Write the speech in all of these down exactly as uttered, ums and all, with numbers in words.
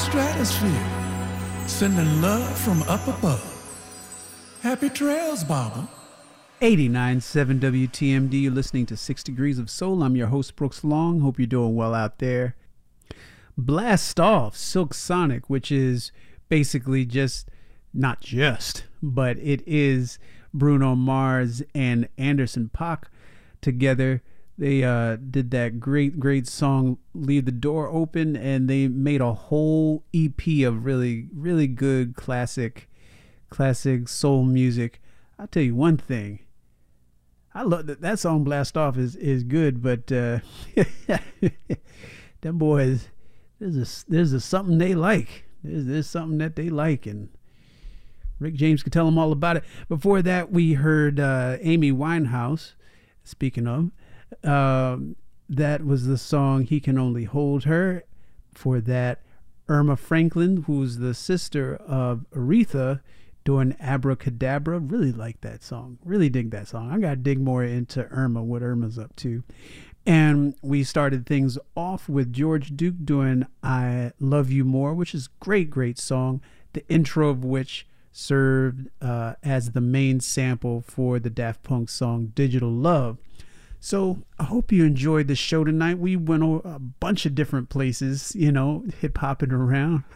stratosphere, sending love from up above. Happy trails, Baba. eighty-nine point seven W T M D, you're listening to Six Degrees of Soul. I'm your host, Brooks Long. Hope you're doing well out there. Blast Off, Silk Sonic, which is basically just, not just, but it is Bruno Mars and Anderson .Paak together. They uh, did that great, great song, Leave the Door Open, and they made a whole E P of really, really good classic, classic soul music. I'll tell you one thing. I love that that song Blast Off is, is good, but uh, them boys, there's a, there's a something they like. There's, there's something that they like, and Rick James could tell them all about it. Before that, we heard uh, Amy Winehouse, speaking of, um, that was the song He Can Only Hold Her. For that, Irma Franklin, who's the sister of Aretha, doing Abracadabra. Really like that song. Really dig that song. I got to dig more into Irma, what Irma's up to. And we started things off with George Duke doing I Love You More, which is a great, great song. The intro of which served uh, as the main sample for the Daft Punk song Digital Love. So I hope you enjoyed the show tonight. We went a bunch of different places, you know, hip-hopping around,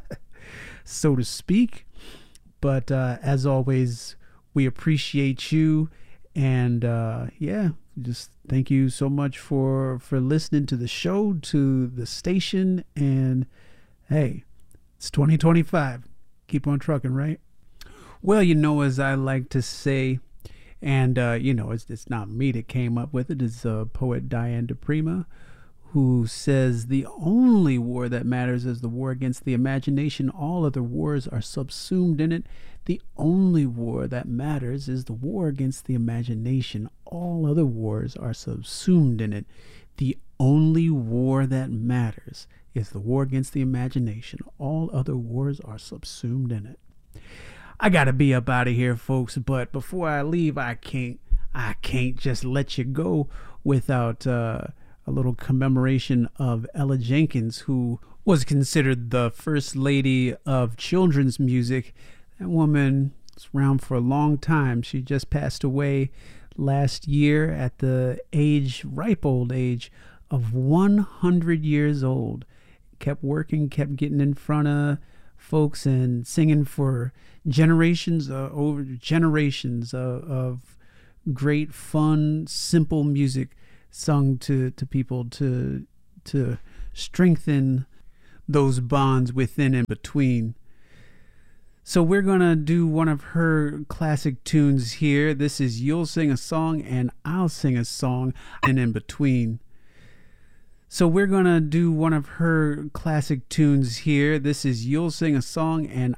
so to speak. But uh, as always, we appreciate you. And uh, yeah, just thank you so much for, for listening to the show, to the station. And hey, it's twenty twenty-five. Keep on trucking, right? Well, you know, as I like to say, and, uh, you know, it's, it's not me that came up with it. It's uh, poet Diane DePrima, who says the only war that matters is the war against the imagination. All other wars are subsumed in it. The only war that matters is the war against the imagination. All other wars are subsumed in it. The only war that matters is the war against the imagination. All other wars are subsumed in it. I gotta be up out of here, folks, but before I leave, I can't I can't just let you go without uh, a little commemoration of Ella Jenkins, who was considered the first lady of children's music. That woman was around for a long time. She just passed away last year at the age, ripe old age of one hundred years old. Kept working, kept getting in front of folks and singing for generations, uh, over generations of, of great, fun, simple music sung to, to people to to strengthen those bonds within and between. So we're going to do one of her classic tunes here. This is You'll Sing a Song and I'll Sing a Song, and in between. So we're going to do one of her classic tunes here. This is You'll Sing a Song and